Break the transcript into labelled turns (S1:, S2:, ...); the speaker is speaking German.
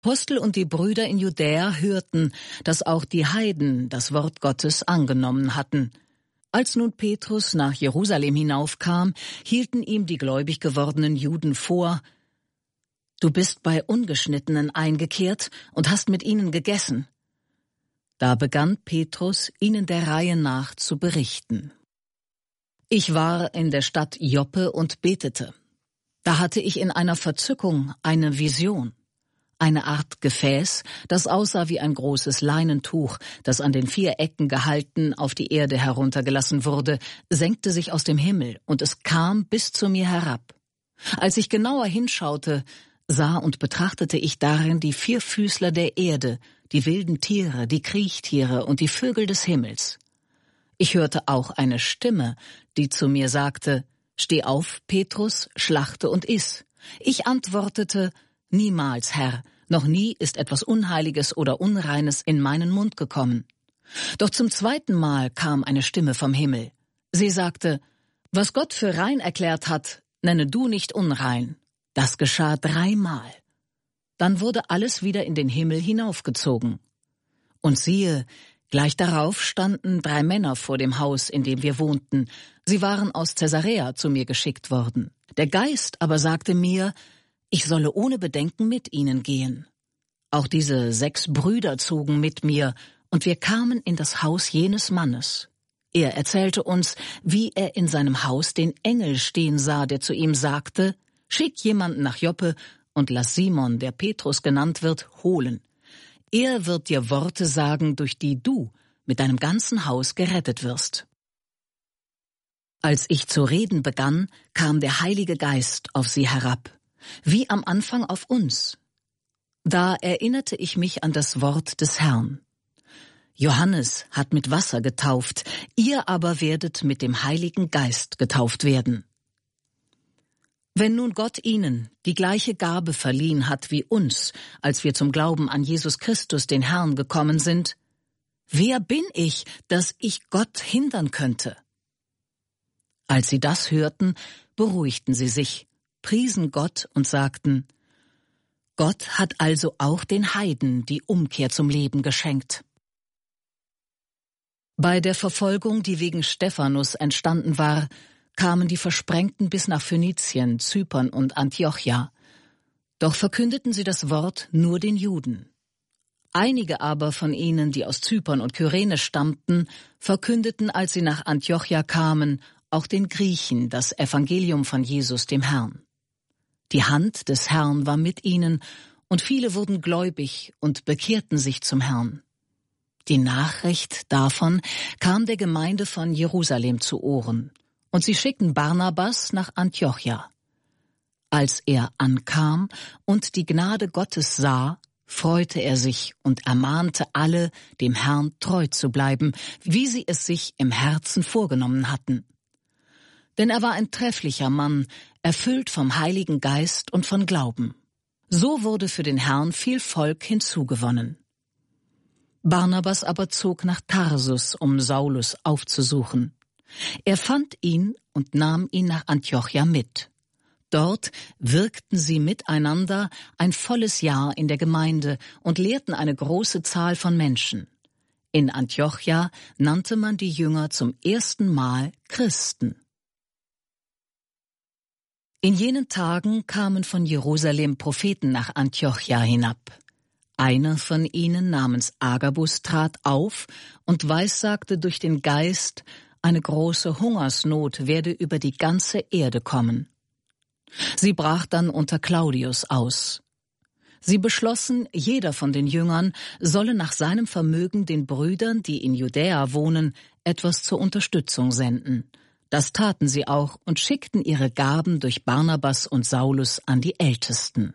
S1: Apostel und die Brüder in Judäa hörten, dass auch die Heiden das Wort Gottes angenommen hatten. Als nun Petrus nach Jerusalem hinaufkam, hielten ihm die gläubig gewordenen Juden vor: »Du bist bei Ungeschnittenen eingekehrt und hast mit ihnen gegessen.« Da begann Petrus, ihnen der Reihe nach zu berichten. »Ich war in der Stadt Joppe und betete. Da hatte ich in einer Verzückung eine Vision. Eine Art Gefäß, das aussah wie ein großes Leinentuch, das an den 4 Ecken gehalten auf die Erde heruntergelassen wurde, senkte sich aus dem Himmel, und es kam bis zu mir herab. Als ich genauer hinschaute, sah und betrachtete ich darin die 4 Füßler der Erde, die wilden Tiere, die Kriechtiere und die Vögel des Himmels. Ich hörte auch eine Stimme, die zu mir sagte: »Steh auf, Petrus, schlachte und iss.« Ich antwortete: »Niemals, Herr, noch nie ist etwas Unheiliges oder Unreines in meinen Mund gekommen.« Doch zum 2. Mal kam eine Stimme vom Himmel. Sie sagte: »Was Gott für rein erklärt hat, nenne du nicht unrein.« Das geschah 3 Mal. Dann wurde alles wieder in den Himmel hinaufgezogen. Und siehe, gleich darauf standen 3 Männer vor dem Haus, in dem wir wohnten. Sie waren aus Caesarea zu mir geschickt worden. Der Geist aber sagte mir, ich solle ohne Bedenken mit ihnen gehen. Auch diese 6 Brüder zogen mit mir, und wir kamen in das Haus jenes Mannes. Er erzählte uns, wie er in seinem Haus den Engel stehen sah, der zu ihm sagte: »Schick jemanden nach Joppe und lass Simon, der Petrus genannt wird, holen. Er wird dir Worte sagen, durch die du mit deinem ganzen Haus gerettet wirst.« Als ich zu reden begann, kam der Heilige Geist auf sie herab, wie am Anfang auf uns. Da erinnerte ich mich an das Wort des Herrn. Johannes hat mit Wasser getauft, ihr aber werdet mit dem Heiligen Geist getauft werden. Wenn nun Gott ihnen die gleiche Gabe verliehen hat wie uns, als wir zum Glauben an Jesus Christus, den Herrn, gekommen sind, wer bin ich, dass ich Gott hindern könnte? Als sie das hörten, beruhigten sie sich, priesen Gott und sagten: Gott hat also auch den Heiden die Umkehr zum Leben geschenkt. Bei der Verfolgung, die wegen Stephanus entstanden war, kamen die Versprengten bis nach Phönizien, Zypern und Antiochia. Doch verkündeten sie das Wort nur den Juden. Einige aber von ihnen, die aus Zypern und Kyrene stammten, verkündeten, als sie nach Antiochia kamen, auch den Griechen das Evangelium von Jesus, dem Herrn. Die Hand des Herrn war mit ihnen, und viele wurden gläubig und bekehrten sich zum Herrn. Die Nachricht davon kam der Gemeinde von Jerusalem zu Ohren, und sie schickten Barnabas nach Antiochia. Als er ankam und die Gnade Gottes sah, freute er sich und ermahnte alle, dem Herrn treu zu bleiben, wie sie es sich im Herzen vorgenommen hatten. Denn er war ein trefflicher Mann, erfüllt vom Heiligen Geist und von Glauben. So wurde für den Herrn viel Volk hinzugewonnen. Barnabas aber zog nach Tarsus, um Saulus aufzusuchen. Er fand ihn und nahm ihn nach Antiochia mit. Dort wirkten sie miteinander ein volles Jahr in der Gemeinde und lehrten eine große Zahl von Menschen. In Antiochia nannte man die Jünger zum ersten Mal Christen. In jenen Tagen kamen von Jerusalem Propheten nach Antiochia hinab. Einer von ihnen namens Agabus trat auf und weissagte durch den Geist, eine große Hungersnot werde über die ganze Erde kommen. Sie brach dann unter Claudius aus. Sie beschlossen, jeder von den Jüngern solle nach seinem Vermögen den Brüdern, die in Judäa wohnen, etwas zur Unterstützung senden. Das taten sie auch und schickten ihre Gaben durch Barnabas und Saulus an die Ältesten.